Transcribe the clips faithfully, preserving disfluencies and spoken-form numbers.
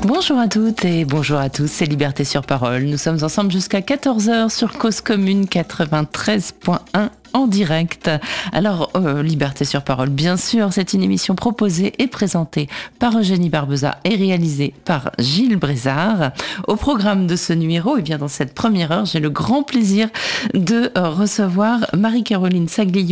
Bonjour à toutes et bonjour à tous, c'est Liberté sur Parole. Nous sommes ensemble jusqu'à quatorze heures sur Cause Commune quatre-vingt-treize point un en direct. Alors, euh, Liberté sur Parole, bien sûr, c'est une émission proposée et présentée par Eugénie Barbeza et réalisée par Gilles Brézard. Au programme de ce numéro, et bien dans cette première heure, j'ai le grand plaisir de euh, recevoir Marie-Caroline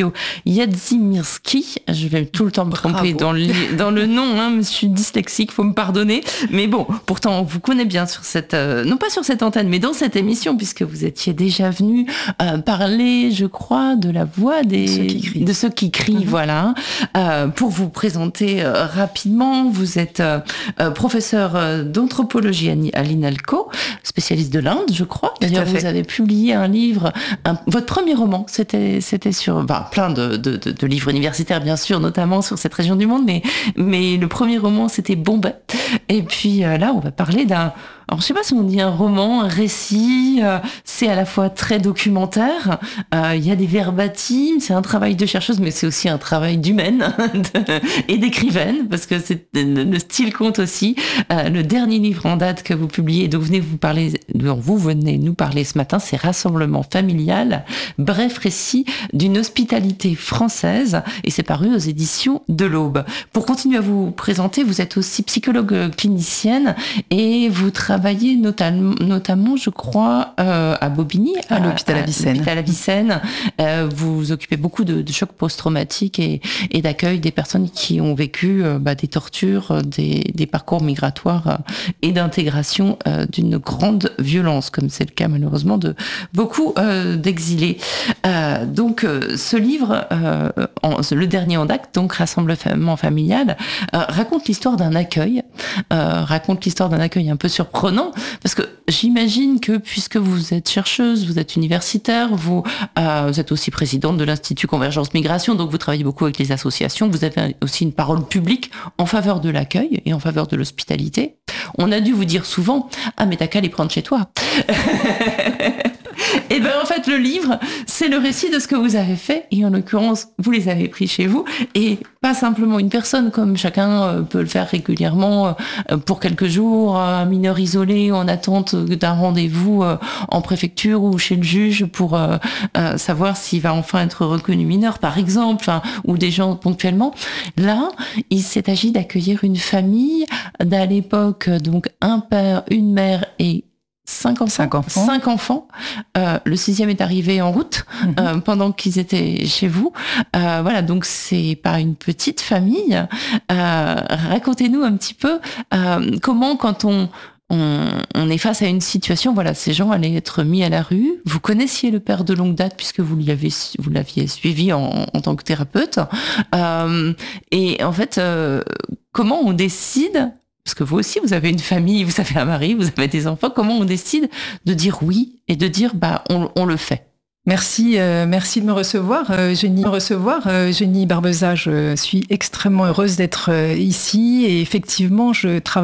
Saglio-Yadzimirski. Je vais tout le temps me tromper dans le, dans le nom, hein, je suis dyslexique, faut me pardonner. Mais bon, pourtant, on vous connaît bien sur cette, euh, non pas sur cette antenne, mais dans cette émission, puisque vous étiez déjà venu euh, parler, je crois, de la voix des, ceux qui crient. de ceux qui crient, mmh. voilà. Euh, pour vous présenter euh, rapidement, vous êtes euh, euh, professeur euh, d'anthropologie à l'INALCO, spécialiste de l'Inde, je crois. D'ailleurs, vous avez publié un livre, un, votre premier roman, c'était, c'était sur, bah, plein de, de, de, de livres universitaires, bien sûr, notamment sur cette région du monde, mais, mais le premier roman, c'était Bombay. Et puis euh, là, on va parler d'un, alors je sais pas si on dit un roman, un récit, euh, c'est à la fois très documentaire, euh, il y a des verbatims, c'est un travail de chercheuse, mais c'est aussi un travail d'humaine et d'écrivaine, parce que c'est, le style compte aussi. Euh, le dernier livre en date que vous publiez, dont vous venez vous parler, dont vous venez nous parler ce matin, c'est Rassemblement familial, bref récit d'une hospitalité française, et c'est paru aux éditions de l'Aube. Pour continuer à vous présenter, vous êtes aussi psychologue clinicienne et vous travaillez travaillé notamment, notamment, je crois, euh, à Bobigny, à, à l'hôpital Avicenne. l'hôpital Avicenne. Euh, vous vous occupez beaucoup de, de chocs post-traumatiques et, et d'accueil des personnes qui ont vécu euh, bah, des tortures, des, des parcours migratoires euh, et d'intégration euh, d'une grande violence, comme c'est le cas malheureusement de beaucoup euh, d'exilés. Euh, donc, euh, ce livre, euh, en, le dernier en date, donc Rassemblement familial, euh, raconte l'histoire d'un accueil, euh, raconte l'histoire d'un accueil un peu surprenant. Non, parce que j'imagine que puisque vous êtes chercheuse, vous êtes universitaire, vous, euh, vous êtes aussi présidente de l'Institut Convergence Migration, donc vous travaillez beaucoup avec les associations, vous avez aussi une parole publique en faveur de l'accueil et en faveur de l'hospitalité. On a dû vous dire souvent « Ah, mais t'as qu'à les prendre chez toi !» Et bien en fait le livre, c'est le récit de ce que vous avez fait, et en l'occurrence, vous les avez pris chez vous, et pas simplement une personne comme chacun peut le faire régulièrement pour quelques jours, un mineur isolé en attente d'un rendez-vous en préfecture ou chez le juge pour savoir s'il va enfin être reconnu mineur, par exemple, ou des gens ponctuellement. Là, il s'est agi d'accueillir une famille d'à l'époque, donc un père, une mère et Cinq enfants. Cinq enfants. Cinq enfants. Euh, le sixième est arrivé en route mmh. euh, pendant qu'ils étaient chez vous. Euh, voilà, donc c'est pas une petite famille. Euh, racontez-nous un petit peu euh, comment, quand on, on, on est face à une situation, voilà, ces gens allaient être mis à la rue. Vous connaissiez le père de longue date puisque vous l'aviez, vous l'aviez suivi en, en tant que thérapeute. Euh, et en fait, euh, comment on décide? Parce que vous aussi, vous avez une famille, vous avez un mari, vous avez des enfants. Comment on décide de dire oui et de dire bah on, on le fait? Merci, euh, merci de me recevoir, euh, Eugénie. Me recevoir, euh, Eugénie Barbeza. Je suis extrêmement heureuse d'être euh, ici et effectivement, je travaille